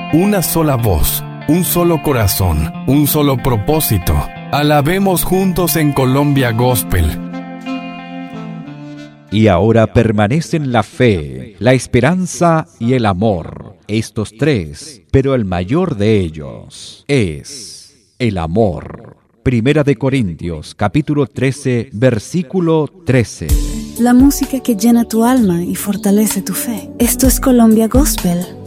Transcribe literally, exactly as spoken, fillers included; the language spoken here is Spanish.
una sola voz, un solo corazón, un solo propósito. Alabemos juntos en Colombia Gospel. Y ahora permanecen la fe, la esperanza y el amor, estos tres, pero el mayor de ellos es el amor. Primera de Corintios, capítulo trece, versículo trece. La música que llena tu alma y fortalece tu fe. Esto es Colombia Gospel.